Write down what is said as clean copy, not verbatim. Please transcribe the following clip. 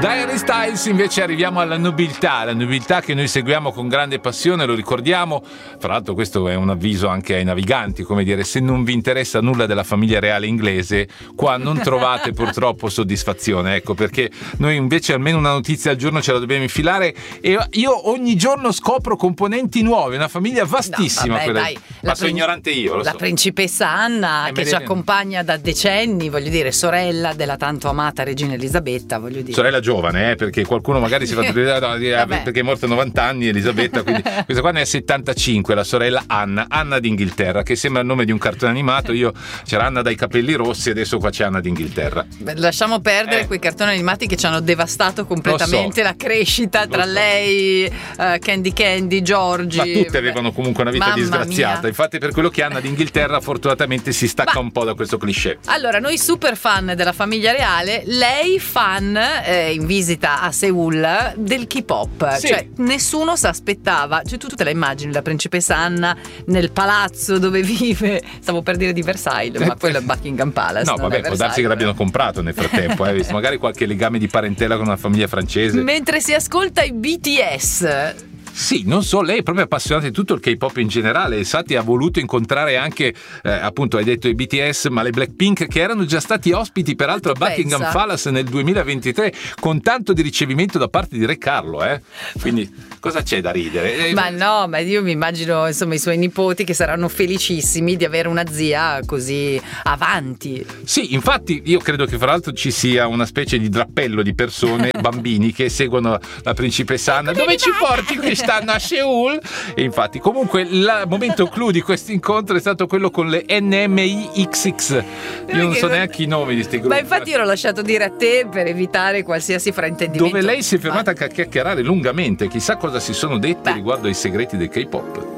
Harry Styles invece arriviamo alla nobiltà che noi seguiamo con grande passione, lo ricordiamo. Fra l'altro questo è un avviso anche ai naviganti, come dire, se non vi interessa nulla della famiglia reale inglese, qua non trovate purtroppo soddisfazione, ecco, perché noi invece almeno una notizia al giorno ce la dobbiamo infilare e io ogni giorno scopro componenti nuovi, una famiglia vastissima. No, vabbè, dai, ma sono ignorante io, lo la so. principessa Anna che ci accompagna da decenni, voglio dire, sorella della tanto amata regina Elisabetta, voglio dire. Sorella giovane, perché qualcuno magari si è fatto perché è morta a 90 anni Elisabetta, quindi questa qua ne ha 75, la sorella Anna d'Inghilterra, che sembra il nome di un cartone animato. C'era Anna dai capelli rossi, adesso qua c'è Anna d'Inghilterra. Lasciamo perdere quei cartoni animati che ci hanno devastato completamente la crescita tra lei, Candy, Georgie. Ma tutte avevano comunque una vita disgraziata, infatti per quello che Anna d'Inghilterra fortunatamente si stacca un po' da questo cliché. Allora, noi super fan della famiglia reale, lei fan in visita a Seul del K-pop, sì. Cioè nessuno si aspettava, cioè tu te la immagini la principessa Anna nel palazzo dove vive, stavo per dire di Versailles, ma quello è Buckingham Palace. No, vabbè, può darsi che l'abbiano comprato nel frattempo, magari qualche legame di parentela con una famiglia francese. Mentre si ascolta i BTS. Sì, non so, lei è proprio appassionata di tutto il K-pop in generale, infatti ha voluto incontrare anche, appunto hai detto i BTS, ma le Blackpink, che erano già stati ospiti peraltro a Buckingham Palace nel 2023 con tanto di ricevimento da parte di Re Carlo, quindi cosa c'è da ridere? Ma no, ma io mi immagino insomma i suoi nipoti che saranno felicissimi di avere una zia così avanti. Sì, infatti io credo che fra l'altro ci sia una specie di drappello di persone, bambini che seguono la principessa Anna. Dove ci porti quest'anno a Seul? E infatti comunque il momento clou di questo incontro è stato quello con le NMIXX. Io non so neanche i nomi di questi gruppi. Ma infatti io l'ho lasciato dire a te per evitare qualsiasi fraintendimento. Dove lei si è fermata a chiacchierare lungamente, chissà cosa si sono detti riguardo ai segreti del K-pop.